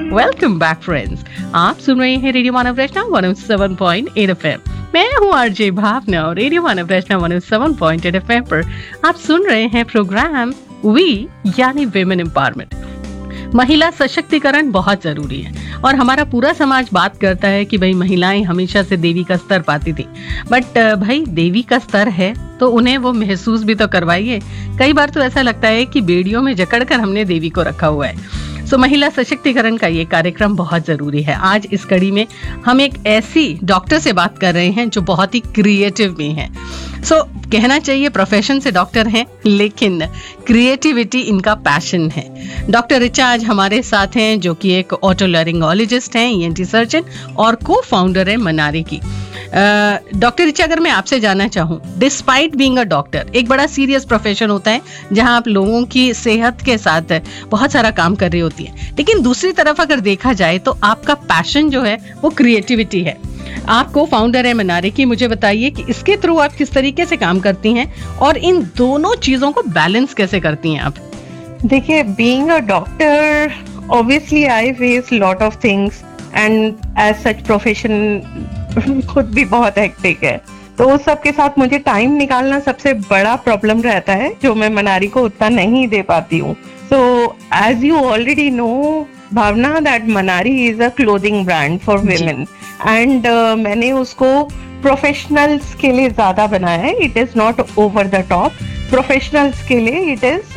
Welcome back friends. आप सुन रहे हैं रेडियो मानव रचना 107.8 FM। मैं हूँ आरजे भावना और रेडियो मानव रचना 107.8 FM पर आप सुन रहे हैं प्रोग्राम वी यानी विमेन एम्पावरमेंट। महिला सशक्तिकरण बहुत जरूरी है और हमारा पूरा समाज बात करता है कि भाई महिलाएं हमेशा से देवी का स्तर पाती थी, बट भाई देवी का स्तर है तो उन्हें वो महसूस भी तो करवाइए। कई बार तो ऐसा लगता है कि बेड़ियों में जकड़कर हमने देवी को रखा हुआ है। महिला सशक्तिकरण का ये कार्यक्रम बहुत जरूरी है। आज इस कड़ी में हम एक ऐसी डॉक्टर से बात कर रहे हैं जो बहुत ही क्रिएटिव भी हैं। कहना चाहिए प्रोफेशन से डॉक्टर हैं, लेकिन क्रिएटिविटी इनका पैशन है। डॉक्टर ऋचा आज हमारे साथ हैं, जो कि एक ऑटोलैरिंगोलॉजिस्ट हैं, ईएनटी सर्जन और को फाउंडर है मनारी की। डॉक्टर ऋचा, अगर मैं आपसे जानना चाहूँ, डिस्पाइट बीइंग अ डॉक्टर एक बड़ा सीरियस प्रोफेशन होता है जहाँ आप लोगों की सेहत के साथ बहुत सारा काम कर रही होती है, लेकिन दूसरी तरफ अगर देखा जाए तो आपका पैशन जो है वो क्रिएटिविटी है। आप को फाउंडर है मनारी की। मुझे बताइए कि इसके थ्रू आप किस तरीके से काम करती हैं और इन दोनों चीजों को बैलेंस कैसे करती हैं आप? देखिए, being a doctor obviously I face lot of things and as such profession खुद भी बहुत हेक्टिक है, तो उस सब के साथ मुझे टाइम निकालना सबसे बड़ा प्रॉब्लम रहता है, जो मैं मनारी को उतना नहीं दे पाती हूँ। So as you already know Bhavna, that Manari is a clothing brand for women and मैंने उसको प्रोफेशनल्स के लिए ज्यादा बनाया है। It is not over the top. Professionals के लिए it is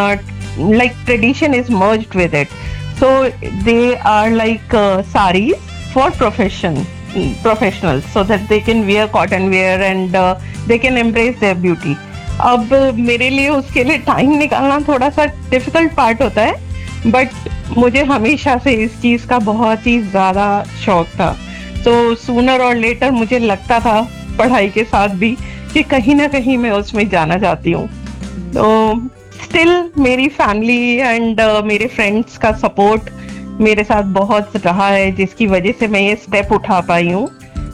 like tradition is merged with it, so they are like saris for professionals, so that they can wear cotton wear and they can embrace their beauty. अब मेरे लिए उसके लिए time निकालना थोड़ा सा डिफिकल्ट पार्ट होता है, बट मुझे हमेशा से इस चीज का बहुत ही ज्यादा शौक था। तो सूनर और लेटर मुझे लगता था पढ़ाई के साथ भी कि कहीं ना कहीं मैं उसमें जाना चाहती हूँ। तो स्टिल मेरी फैमिली एंड मेरे फ्रेंड्स का सपोर्ट मेरे साथ बहुत रहा है, जिसकी वजह से मैं ये स्टेप उठा पाई हूँ।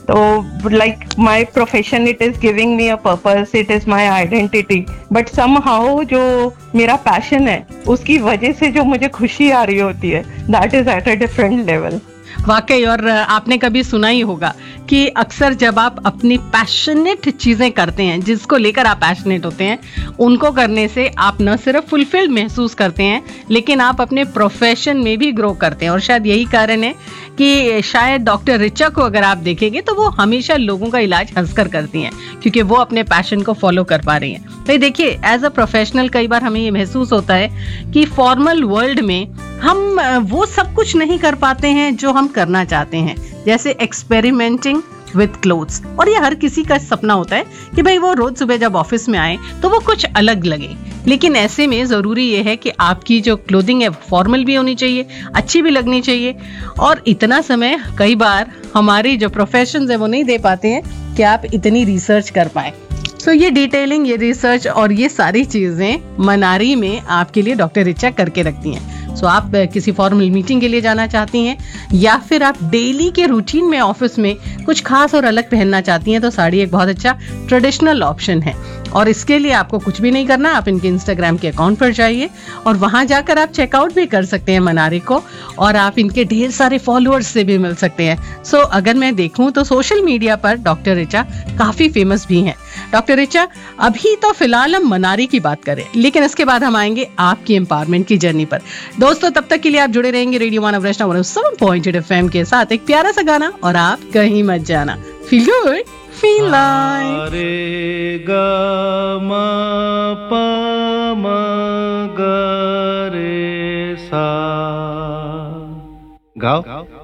तो like my profession, it is giving me a purpose, it is my identity, but somehow जो मेरा पैशन है उसकी वजह से जो मुझे खुशी आ रही होती है, that is at a different level. वाकई, और आपने कभी सुना ही होगा कि अक्सर जब आप अपनी पैशनेट चीजें करते हैं, जिसको लेकर आप पैशनेट होते हैं, उनको करने से आप न सिर्फ फुलफिल्ड महसूस करते हैं, लेकिन आप अपने प्रोफेशन में भी ग्रो करते हैं। और शायद यही कारण है कि शायद डॉक्टर ऋचा को अगर आप देखेंगे तो वो हमेशा लोगों का इलाज हंसकर करती हैं, क्योंकि वो अपने पैशन को फॉलो कर पा रही हैं। तो देखिए, एज अ प्रोफेशनल कई बार हमें ये महसूस होता है कि फॉर्मल वर्ल्ड में हम वो सब कुछ नहीं कर पाते हैं जो हम करना चाहते हैं, जैसे एक्सपेरिमेंटिंग विथ क्लोथ्स। और ये हर किसी का सपना होता है कि भाई वो रोज सुबह जब ऑफिस में आए तो वो कुछ अलग लगे, लेकिन ऐसे में जरूरी ये है कि आपकी जो क्लोथिंग है फॉर्मल भी होनी चाहिए, अच्छी भी लगनी चाहिए। और इतना समय कई बार हमारी जो प्रोफेशन है वो नहीं दे पाते हैं कि आप इतनी रिसर्च कर पाए। ये डिटेलिंग, ये रिसर्च और ये सारी चीजें मनारी में आपके लिए डॉक्टर ऋचा करके रखती हैं। आप किसी फॉर्मल मीटिंग के लिए जाना चाहती हैं या फिर आप डेली के रूटीन में ऑफिस में कुछ खास और अलग पहनना चाहती हैं, तो साड़ी एक बहुत अच्छा ट्रेडिशनल ऑप्शन है। और इसके लिए आपको कुछ भी नहीं करना, आप इनके इंस्टाग्राम के अकाउंट पर जाइए और वहां जाकर आप चेकआउट भी कर सकते हैं मनारी को, और आप इनके ढेर सारे फॉलोअर्स से भी मिल सकते हैं। अगर मैं देखूं तो सोशल मीडिया पर डॉक्टर ऋचा काफी फेमस भी हैं। डॉक्टर ऋचा, अभी तो फिलहाल हम मनारी की बात करें, लेकिन इसके बाद हम आएंगे आपकी एम्पावरमेंट की जर्नी पर। दोस्तों, तब तक के लिए आप जुड़े रहेंगे रेडियो मानव रचना 107.8 FM के साथ। एक प्यारा सा गाना और आप कहीं मत जाना। Feel good, feel like. रे ग म प म ग रे सा। गाओ।